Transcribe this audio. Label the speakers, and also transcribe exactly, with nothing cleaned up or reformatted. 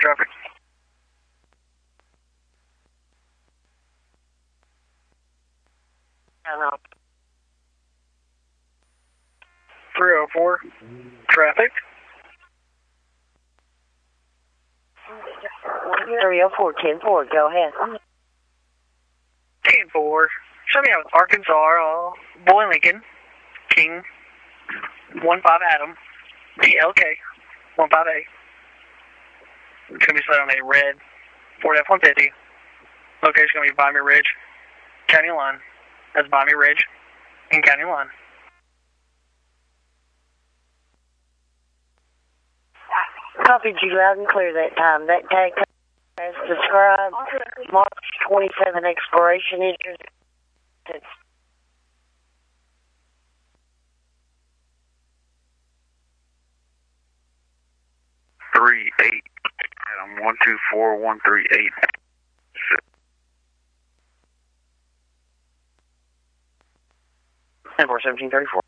Speaker 1: traffic. three oh four, traffic.
Speaker 2: three oh four, ten four, go ahead.
Speaker 1: ten four, show me out Arkansas, uh, Boy Lincoln, King, one five Adam, B L K, one five A. It's going to be set on a red Ford F one fifty. Location is going to be Vimy Ridge, County Line. That's Vimy Ridge and County Line.
Speaker 2: Copied you loud and clear that time. That tag as described, March twenty-seventh expiration is your...
Speaker 3: Three eight Adam one two four one three eight.
Speaker 1: ten four seventeen thirty four.